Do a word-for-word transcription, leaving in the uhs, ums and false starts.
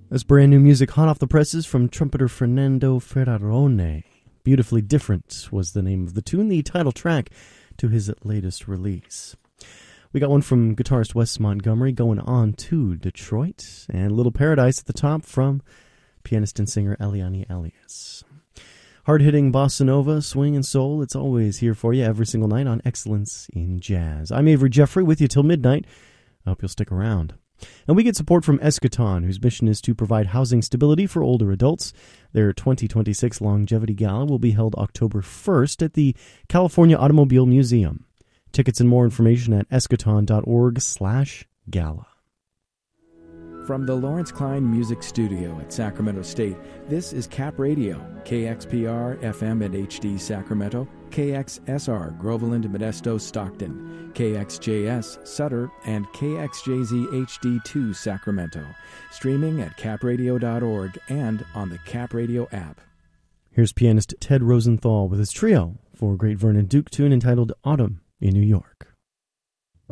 That's brand new music hot off the presses from trumpeter Fernando Ferrarone. Beautifully Different was the name of the tune, the title track to his latest release. We got one from guitarist Wes Montgomery, Going On to Detroit, and Little Paradise at the top from pianist and singer Eliane Elias. Hard-hitting bossa nova, swing, and soul, it's always here for you every single night on Excellence in Jazz. I'm Avery Jeffrey with you till midnight. I hope you'll stick around. And we get support from Eschaton, whose mission is to provide housing stability for older adults. Their twenty twenty-six Longevity Gala will be held October first at the California Automobile Museum. Tickets and more information at eschaton.org slash gala. From the Lawrence Klein Music Studio at Sacramento State, this is Cap Radio, K X P R F M and H D Sacramento, K X S R Groveland, Modesto, Stockton, K X J S Sutter, and K X J Z H D two Sacramento. Streaming at cap radio dot org and on the Cap Radio app. Here's pianist Ted Rosenthal with his trio for a great Vernon Duke tune entitled Autumn in New York.